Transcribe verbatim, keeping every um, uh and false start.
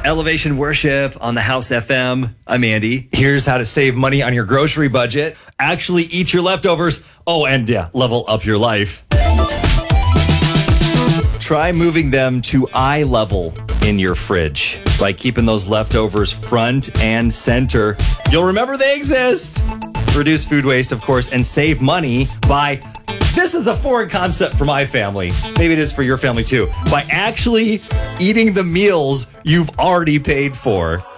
Elevation Worship on the House F M. I'm Andy. Here's how to save money on your grocery budget. Actually eat your leftovers. Oh, and yeah, level up your life. Try moving them to eye level in your fridge by keeping those leftovers front and center. You'll remember they exist. Reduce food waste, of course, and save money by, this is a foreign concept for my family. Maybe it is for your family too. By actually eating the meals you've already paid for.